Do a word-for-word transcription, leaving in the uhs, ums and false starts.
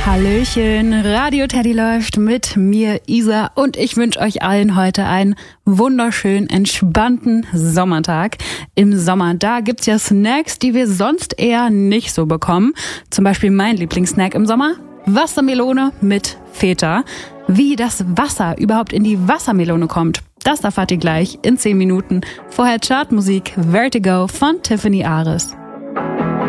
Hallöchen, Radio Teddy läuft mit mir, Isa, und ich wünsche euch allen heute einen wunderschönen, entspannten Sommertag. Im Sommer, da gibt's ja Snacks, die wir sonst eher nicht so bekommen. Zum Beispiel mein Lieblingssnack im Sommer, Wassermelone mit Feta. Wie das Wasser überhaupt in die Wassermelone kommt, das erfahrt ihr gleich in zehn Minuten. Vorher Chartmusik Vertigo von Tiffany Aris.